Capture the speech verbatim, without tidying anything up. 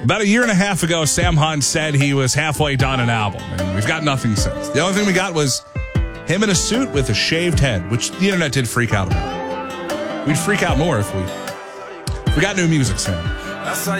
About a year and a half ago, Sam Hunt said he was halfway done an album, and we've got nothing since. The only thing we got was him in a suit with a shaved head, which the internet did freak out about. We'd freak out more if we, if we got new music, Sam.